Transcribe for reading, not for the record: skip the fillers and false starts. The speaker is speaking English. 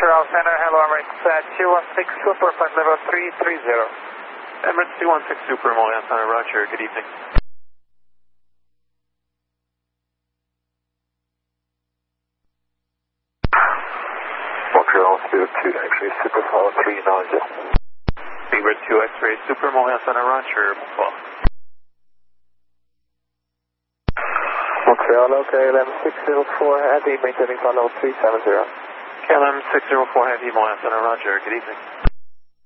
Montreal Center, hello Emirates 216 Super, flight level 330. Emirates 216 Super, Montreal Center, roger, good evening. Montreal 2 X-ray Super, follow 390. Beaver 2 X-ray Super, Montreal Center, roger, bonsoir. Montreal, KLM 604 Heavy, maintaining follow 370. KLM 604 Heavy, Montreal Center, roger, good evening.